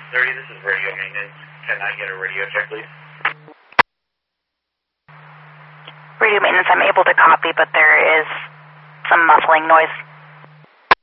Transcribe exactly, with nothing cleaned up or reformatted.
thirty, this is radio maintenance. Can I get a radio check, please? Radio maintenance, I'm able to copy, but there is some muffling noise.